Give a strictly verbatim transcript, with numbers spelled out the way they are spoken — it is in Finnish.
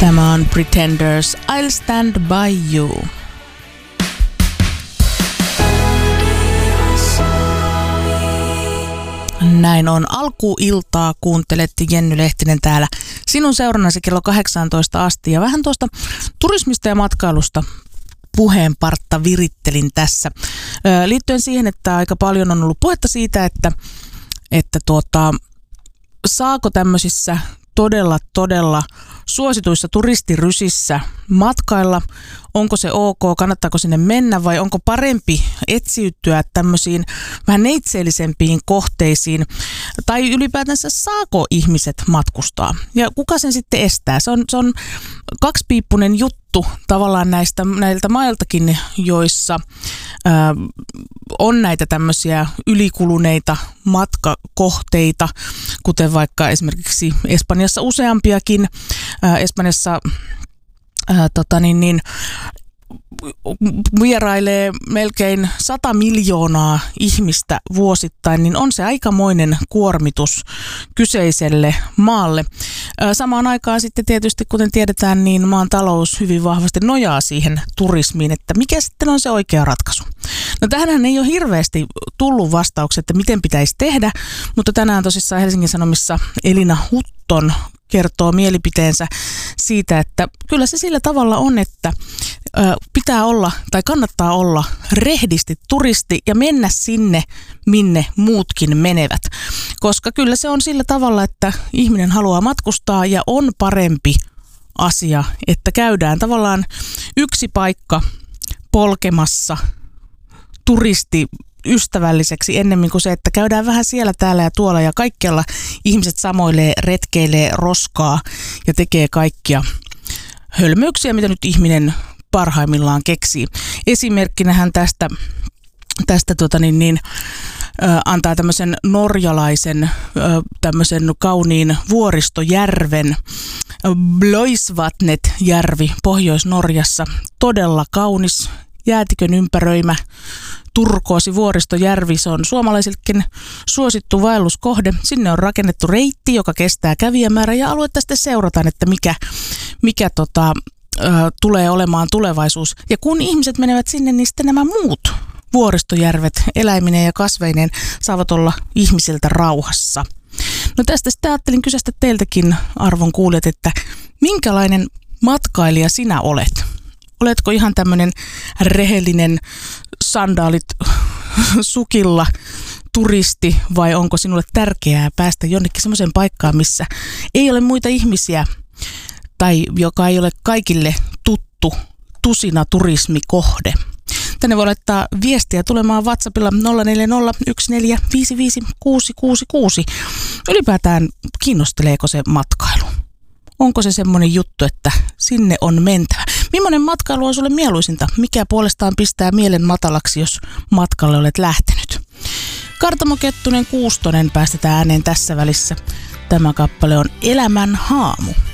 Tämä on Pretenders, I'll Stand By You. Näin on. Alkuiltaa kuuntelet Jenny Lehtinen täällä sinun seurannasi kello kahdeksantoista asti. Ja vähän tuosta turismista ja matkailusta puheenpartta virittelin tässä. Ö, liittyen siihen, että aika paljon on ollut puhetta siitä, että, että tuota, saako tämmöisissä todella, todella suosituissa turistirysissä matkailla. Onko se ok, kannattaako sinne mennä vai onko parempi etsiytyä tämmöisiin vähän neitseellisempiin kohteisiin? Tai ylipäätänsä saako ihmiset matkustaa? Ja kuka sen sitten estää? Se on, se on kaksipiippunen juttu tavallaan näistä, näiltä mailtakin, joissa ää, on näitä tämmöisiä ylikuluneita matkakohteita, kuten vaikka esimerkiksi Espanjassa useampiakin. Ää, Espanjassa ää, tota niin, niin, vierailee melkein sata miljoonaa ihmistä vuosittain, niin on se aikamoinen kuormitus kyseiselle maalle. Samaan aikaan sitten tietysti, kuten tiedetään, niin maan talous hyvin vahvasti nojaa siihen turismiin, että mikä sitten on se oikea ratkaisu. No tähänhän ei ole hirveästi tullut vastauksia, että miten pitäisi tehdä, mutta tänään tosissaan Helsingin Sanomissa Elina Hutton kertoo mielipiteensä siitä, että kyllä se sillä tavalla on, että ö, pitää olla tai kannattaa olla rehdisti turisti ja mennä sinne, minne muutkin menevät. Koska kyllä se on sillä tavalla, että ihminen haluaa matkustaa ja on parempi asia, että käydään tavallaan yksi paikka polkemassa turisti ystävälliseksi ennemmin kuin se, että käydään vähän siellä, täällä ja tuolla ja kaikkialla ihmiset samoilee, retkeilee, roskaa ja tekee kaikkia hölmöyksiä, mitä nyt ihminen parhaimmillaan keksii. Esimerkkinähän tästä, tästä tota niin, niin, ö, antaa tämmöisen norjalaisen, ö, tämmöisen kauniin vuoristojärven, Bloisvatnet-järvi Pohjois-Norjassa. Todella kaunis, jäätikön ympäröimä turkoosi vuoristojärvi. Se on suomalaisillekin suosittu vaelluskohde. Sinne on rakennettu reitti, joka kestää kävijämäärä ja aluetta sitten seurataan, että mikä, mikä tota, ö, tulee olemaan tulevaisuus. Ja kun ihmiset menevät sinne, niin sitten nämä muut vuoristojärvet eläiminen ja kasveineen saavat olla ihmisiltä rauhassa. No tästä sitten ajattelin kysästä teiltäkin, arvon kuulijat, että minkälainen matkailija sinä olet? Oletko ihan tämmöinen rehellinen sandaalit sukilla turisti vai onko sinulle tärkeää päästä jonnekin semmoiseen paikkaan, missä ei ole muita ihmisiä tai joka ei ole kaikille tuttu tusina turismikohde? Tänne voi laittaa viestiä tulemaan WhatsAppilla nolla neljä nolla yksi neljä viisi viisi kuusi kuusi kuusi. Ylipäätään kiinnosteleeko se matkailu? Onko se semmoinen juttu, että sinne on mentävä? Millainen matkailu on sulle mieluisinta? Mikä puolestaan pistää mielen matalaksi, jos matkalle olet lähtenyt? Kartamo Kettunen Kuustonen päästetään ääneen tässä välissä. Tämä kappale on Elämän haamu.